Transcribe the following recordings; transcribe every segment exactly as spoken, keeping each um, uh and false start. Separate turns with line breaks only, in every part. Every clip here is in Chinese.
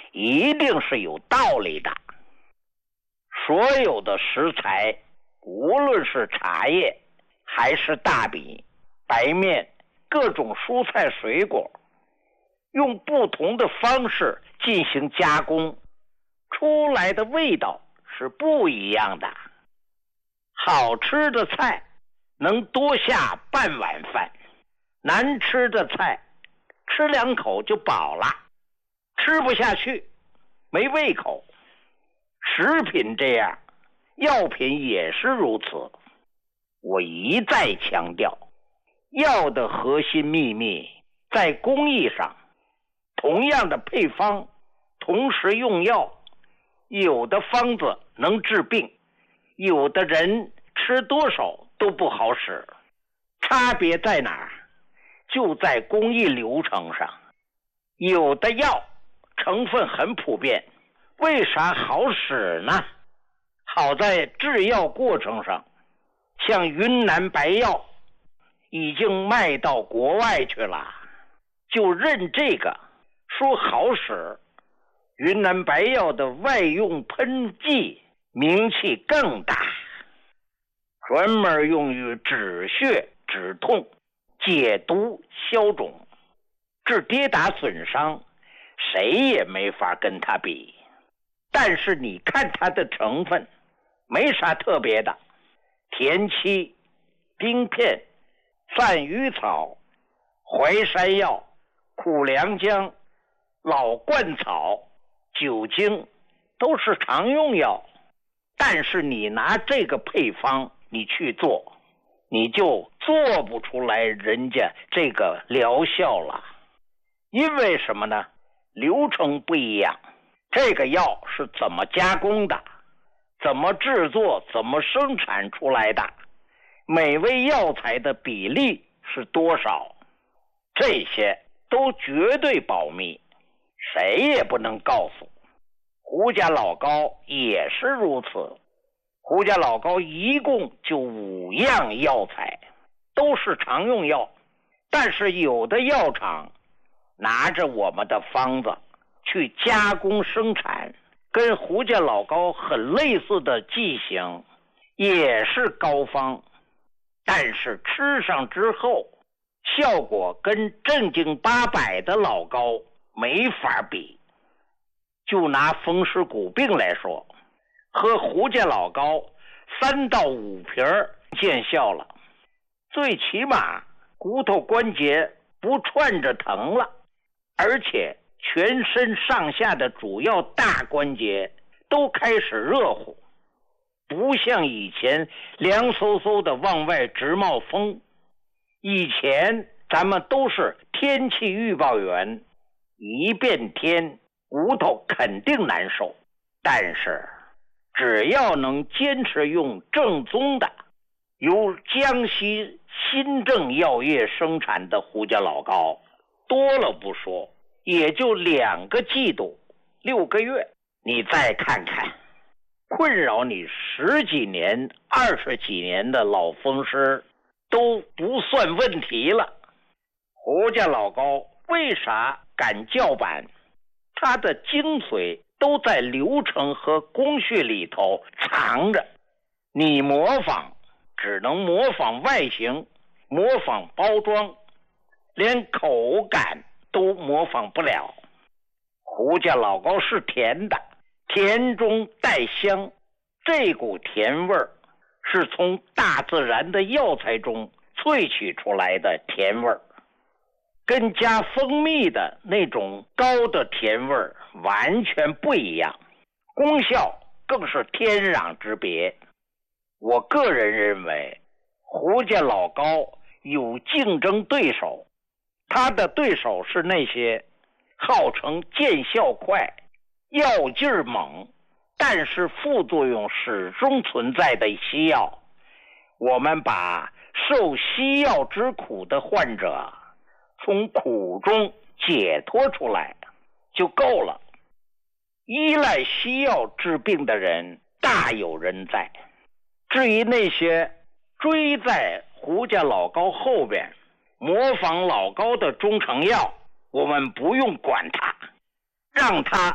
一定是有道理的。所有的食材，无论是茶叶还是大米、白面，各种蔬菜水果，用不同的方式进行加工，出来的味道是不一样的。好吃的菜能多下半碗饭，难吃的菜吃两口就饱了，吃不下去，没胃口。食品这样，药品也是如此。我一再强调，药的核心秘密在工艺上。同样的配方，同时用药，有的方子能治病，有的人吃多少都不好使。差别在哪儿？就在工艺流程上。有的药成分很普遍，为啥好使呢？好在制药过程上，像云南白药已经卖到国外去了，就认这个说好使。云南白药的外用喷剂名气更大，专门用于止血、止痛、解毒、消肿、治跌打损伤，谁也没法跟它比。但是你看它的成分，没啥特别的，田七、丁片、范鱼草、淮山药、苦凉姜、老鹳草、酒精，都是常用药。但是你拿这个配方你去做，你就做不出来人家这个疗效了。因为什么呢？流程不一样。这个药是怎么加工的，怎么制作，怎么生产出来的，每味药材的比例是多少，这些都绝对保密，谁也不能告诉。胡家老高也是如此。胡家老高一共就五样药材，都是常用药，但是有的药厂拿着我们的方子去加工生产，跟胡家老高很类似的剂型，也是膏方，但是吃上之后效果跟正经八百的老高没法比。就拿风湿骨病来说，喝胡家老高三到五瓶见效了，最起码骨头关节不串着疼了，而且全身上下的主要大关节都开始热乎，不像以前凉飕飕的往外直冒风。以前咱们都是天气预报员，一变天骨头肯定难受。但是只要能坚持用正宗的由江西新郑药业生产的胡家老高，多了不说，也就两个季度六个月，你再看看困扰你十几年二十几年的老风湿都不算问题了。胡家老高为啥敢叫板？它的精髓都在流程和工序里头藏着，你模仿只能模仿外形，模仿包装，连口感都模仿不了。胡家老高是甜的，甜中带香，这股甜味儿是从大自然的药材中萃取出来的甜味儿，跟加蜂蜜的那种高的甜味儿完全不一样，功效更是天壤之别。我个人认为胡家老高有竞争对手，他的对手是那些号称见效快、药劲儿猛，但是副作用始终存在的西药。我们把受西药之苦的患者从苦中解脱出来就够了。依赖西药治病的人大有人在，至于那些追在胡家老高后边模仿老高的中成药，我们不用管他，让他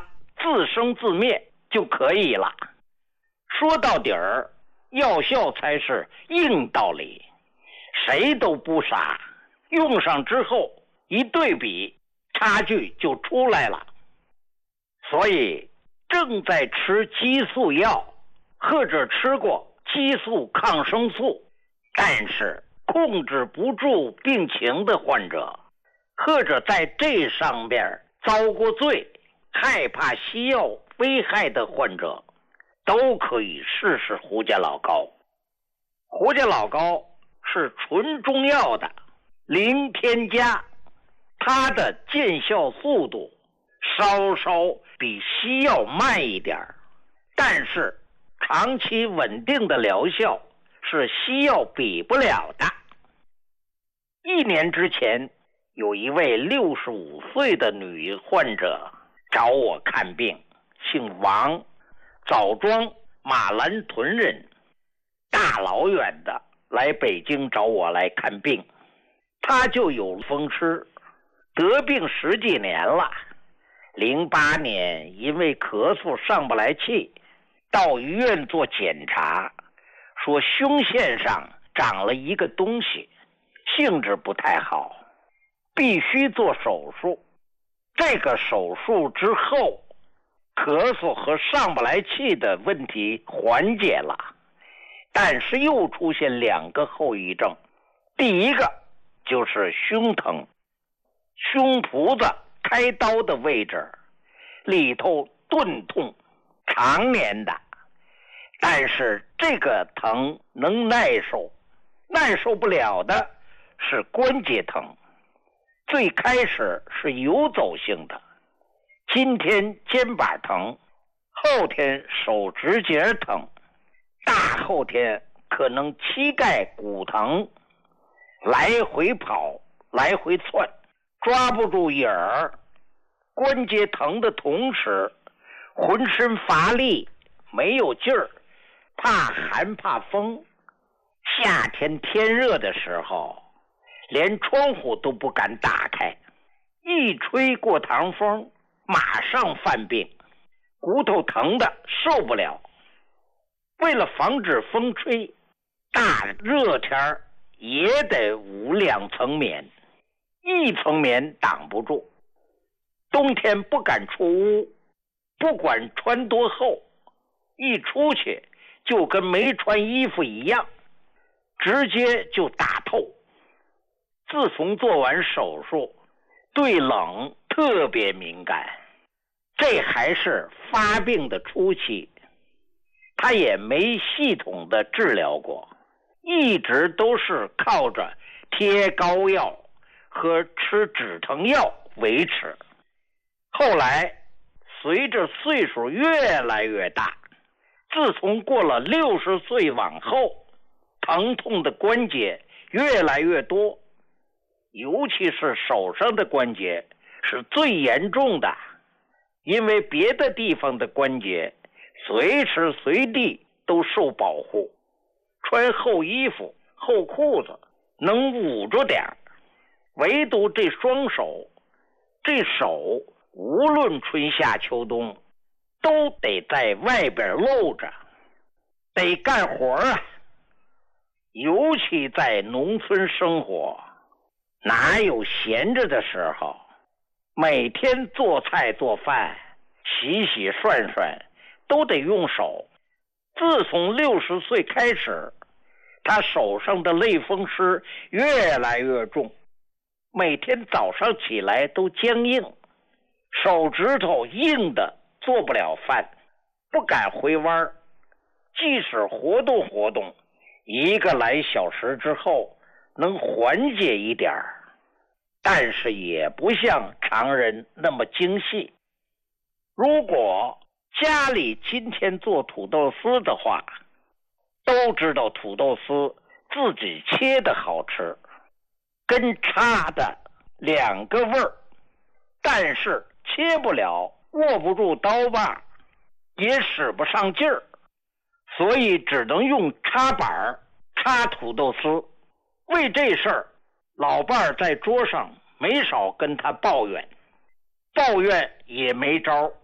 自生自灭就可以了。说到底儿，药效才是硬道理，谁都不傻，用上之后一对比，差距就出来了。所以正在吃激素药或者吃过激素抗生素，但是控制不住病情的患者，或者在这上边遭过罪，害怕西药危害的患者，都可以试试胡家老膏。胡家老膏是纯中药的，零添加，它的见效速度稍稍比西药慢一点，但是长期稳定的疗效是西药比不了的。一年之前，有一位六十五岁的女患者找我看病，姓王，枣庄马兰屯人，大老远的来北京找我来看病。她就有风湿，得病十几年了。零八年因为咳嗽上不来气，到医院做检查，说胸腺上长了一个东西，性质不太好，必须做手术。这个手术之后，咳嗽和上不来气的问题缓解了，但是又出现两个后遗症。第一个就是胸疼，胸脯子开刀的位置里头钝痛，常年的，但是这个疼能耐受，耐受不了的是关节疼。最开始是游走性的，今天肩膀疼，后天手指节疼，大后天可能膝盖骨疼，来回跑，来回窜，抓不住影儿。关节疼的同时，浑身乏力，没有劲儿，怕寒怕风。夏天天热的时候，连窗户都不敢打开，一吹过堂风，马上犯病，骨头疼的受不了。为了防止风吹，大热天也得捂两层棉，一层棉挡不住。冬天不敢出屋，不管穿多厚，一出去就跟没穿衣服一样，直接就打透。自从做完手术，对冷特别敏感，这还是发病的初期，他也没系统的治疗过，一直都是靠着贴膏药和吃止疼药维持。后来随着岁数越来越大，自从过了六十岁往后，疼痛的关节越来越多，尤其是手上的关节是最严重的，因为别的地方的关节随时随地都受保护，穿厚衣服厚裤子能捂着点，唯独这双手，这手无论春夏秋冬都得在外边露着，得干活啊。尤其在农村生活，哪有闲着的时候，每天做菜做饭，洗洗涮涮都得用手。自从六十岁开始，他手上的类风湿越来越重，每天早上起来都僵硬，手指头硬的做不了饭，不敢回弯，即使活动活动，一个来小时之后能缓解一点，但是也不像常人那么精细。如果家里今天做土豆丝的话，都知道土豆丝自己切的好吃，跟差的两个味儿，但是切不了，握不住刀把，也使不上劲儿，所以只能用插板插土豆丝。为这事儿，老伴儿在桌上没少跟他抱怨，抱怨也没招，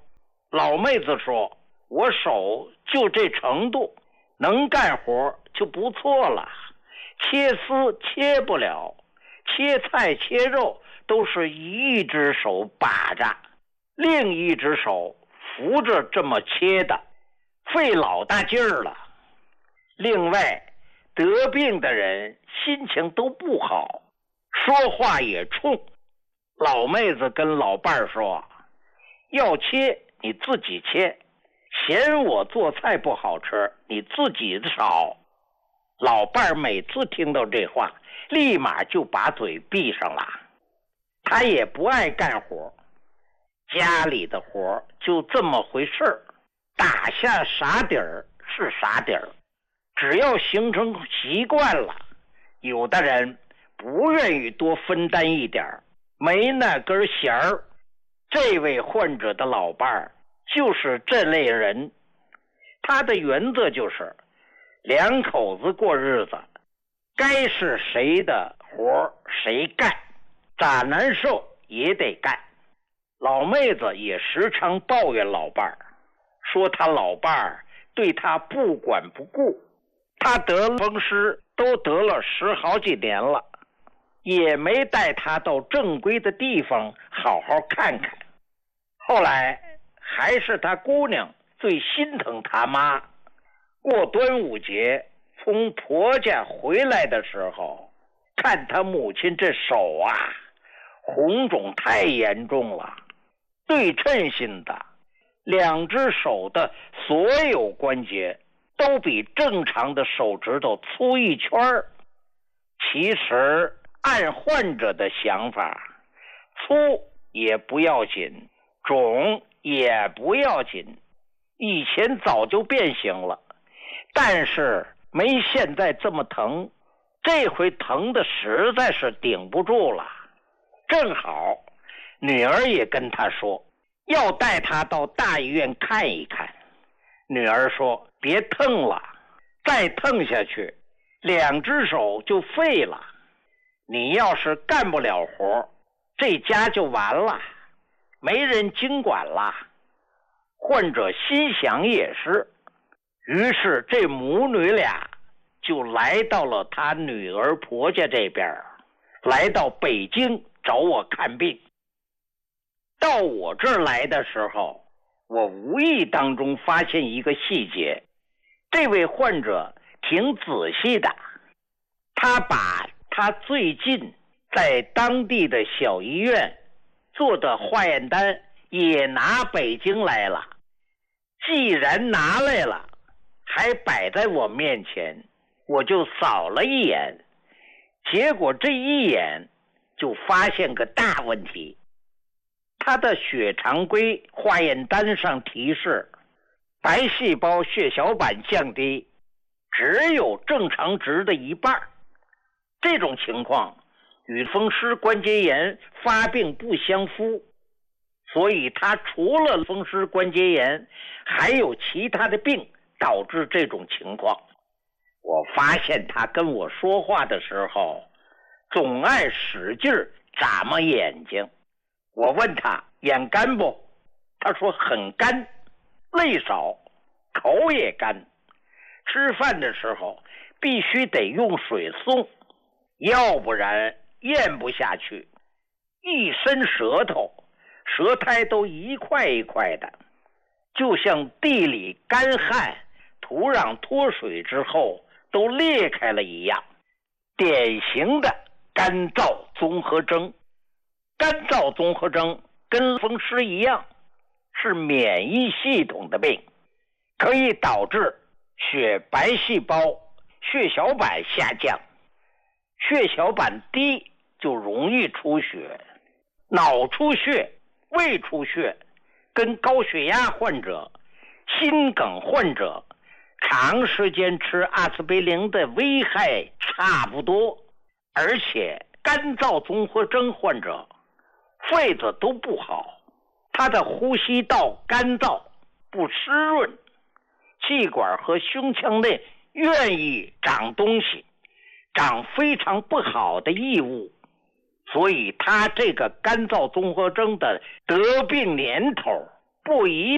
老妹子说，我手就这程度，能干活就不错了，切丝切不了，切菜切肉都是一只手把着，另一只手扶着这么切的，费老大劲儿了。另外，得病的人心情都不好，说话也冲。老妹子跟老伴儿说，要切你自己切，嫌我做菜不好吃，你自己炒。老伴儿每次听到这话，立马就把嘴闭上了。他也不爱干活，家里的活就这么回事儿，打下啥底儿是啥底儿，只要形成习惯了，有的人不愿意多分担一点，没那根弦儿。这位患者的老伴儿就是这类人，他的原则就是两口子过日子，该是谁的活谁干，咋难受也得干。老妹子也时常抱怨老伴儿，说他老伴儿对他不管不顾，他得风湿都得了十好几年了，也没带他到正规的地方好好看看。后来还是他姑娘最心疼他妈，过端午节从婆家回来的时候，看他母亲这手啊，红肿太严重了，对称性的，两只手的所有关节都比正常的手指头粗一圈。其实按患者的想法，粗也不要紧，肿也不要紧，以前早就变形了，但是没现在这么疼，这回疼的实在是顶不住了。正好女儿也跟他说，要带他到大医院看一看。女儿说，别疼了，再疼下去两只手就废了，你要是干不了活，这家就完了，没人经管了。患者心想也是，于是这母女俩就来到了他女儿婆家这边，来到北京找我看病。到我这儿来的时候，我无意当中发现一个细节，这位患者挺仔细的，他把他最近在当地的小医院做的化验单也拿北京来了。既然拿来了，还摆在我面前，我就扫了一眼，结果这一眼就发现个大问题。他的血常规化验单上提示，白细胞血小板降低，只有正常值的一半。这种情况与风湿关节炎发病不相符，所以他除了风湿关节炎，还有其他的病导致这种情况。我发现他跟我说话的时候，总爱使劲眨巴眼睛。我问他眼干不？他说很干，泪少，口也干，吃饭的时候必须得用水送，要不然咽不下去，一伸舌头，舌苔都一块一块的，就像地里干旱，土壤脱水之后都裂开了一样，典型的干燥综合征。干燥综合征跟风湿一样，是免疫系统的病，可以导致血白细胞血小板下降，血小板低就容易出血，脑出血、胃出血跟高血压患者、心梗患者长时间吃阿司匹林的危害差不多。而且干燥综合征患者肺子都不好，他的呼吸道干燥不湿润，气管和胸腔内愿意长东西，长非常不好的异物，所以他这个干燥综合征的得病年头不一